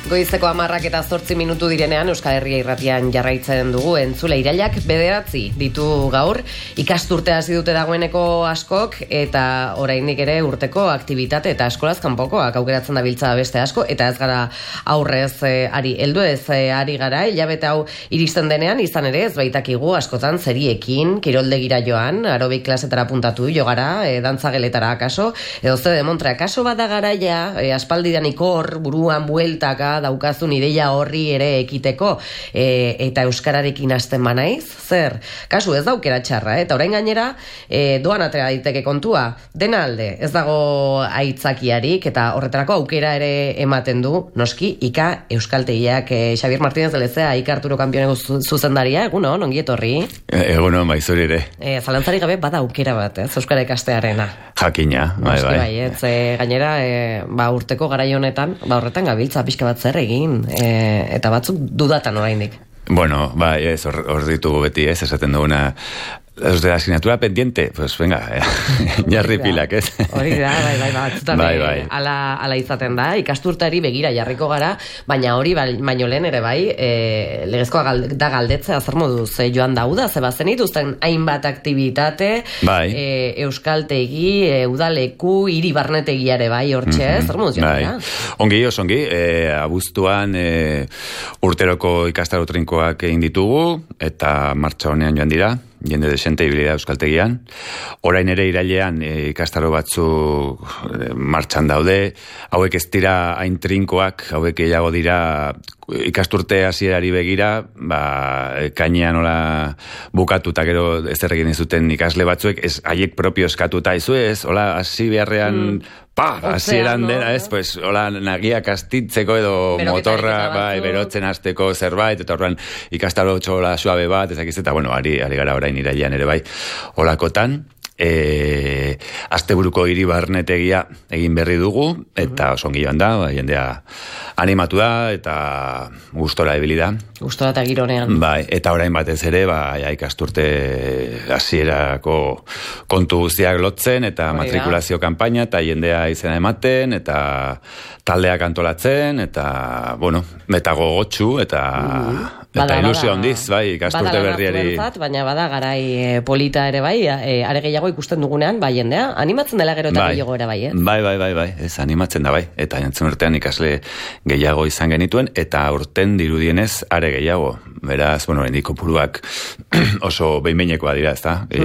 Goizeko 10:08 direnean Euskal Herria Irratian jarraitzen dugu entzule. Irailak 9 ditu gaur, ikasturte hasi dute dagoeneko askok eta oraindik ere urteko aktibitate eta eskolaz kanpokoak aukeratzen dabiltza beste asko, eta ez gara aurrez heldu ari gara, hilabete hau iristen denean, izan ere ez baitakigu askotan zeriekin, kiroldegira joan, aerobik klasetara puntatu jo gara, dantzageletara akaso, edo ze demontra akaso bada garaia, aspaldidan ikor, buruan bueltaka daukazun ideia horri ere ekiteko, eta euskararekin hasten banaiz, zer? Kasu ez daukera txarra, eta orain gainera doan atera daiteke kontua, dena alde, ez dago aitzakiarik, eta horretarako aukera ere ematen du, noski, Ika Euskaltegiak, Xabier Martínez de Lezea, Ika Arturo Kanpioneko zuzendaria, egunon, ongi etorri? Egunon, baizuri ere. Zalantzari gabe bada aukera bat, euskara ikastearena. Jakina, bai. Gainera, urteko garai honetan, horretan gabiltza pixka bat zer egin, eta batzuk dudatan oraindik. Bueno, bai, hor ditugu beti, esaten duguna, los de la asignatura pendiente, pues venga, jarri pilak, ez? Hori da, batzutan ala izaten da, ikasturtari begira jarriko gara, baina hori baino lehen ere bai, legezkoa da galdetzea zer moduz joan dauda, ze bazen dituzten hainbat aktivitate, euskaltegi, udaleku, hiri barnetegiare bai, hortxe, zer moduz joan dira? Ongi, abuztuan urteroko ikastaro trinkoak egin ditugu, eta martxa honean joan dira, jende desente ibilida euskaltegian. Orain ere irailean ikastaro batzuk martxan daude, hauek ez dira hain trinkoak, hauek gehiago dira ikasturte hasierari begira, kainean hola bukatuta gero ez egin zuten ikasle batzuek, ez haiek propio eskatuta izu ez, hola hasi beharrean hasieran dena ez, pues hola nagiak astitzeko edo motorra berotzen hasteko zerbait, eta horren ikastaro txola suabe bat, ezakiz, eta bueno, ari gara orain irailean ere bai, holakotan. Asteburuko hiri barnetegia egin berri dugu, eta osongi joan da, jendea animatu da, eta gustora ibili da. Gustora eta gironean. Bai, eta orain batez ere, ikasturte hasierako kontu guztiak lotzen, eta matrikulazio kanpaina, eta jendea izena ematen, eta taldeak antolatzen, eta, bueno, eta gogotsu, eta ilusio handiz, ikasturte berriari. Baina bada garai polita ere bai, are gehiago ikusten dugunean, jendea, animatzen dela gero eta gehiago ere bai, ez? Bai, ez animatzen da bai, eta jantzen urtean ikasle gehiago izan genituen, eta urten dirudienez are gehiago. Beraz, bueno, endiko puruak oso behinbeinekoa dira, ez da?